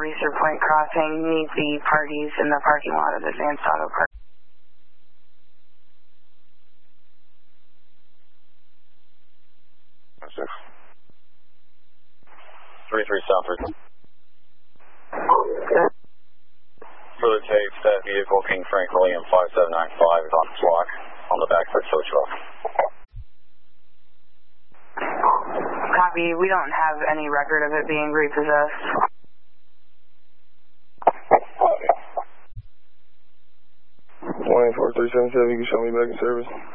Reeser Point Crossing. Need the parties in the parking lot of Advanced Auto Park. 33 Southward. Further tapes, that vehicle, King Frank William 5795 is on the clock on the back foot switch off. Copy. We don't have any record of it being repossessed. 184-377, you can show me back in service.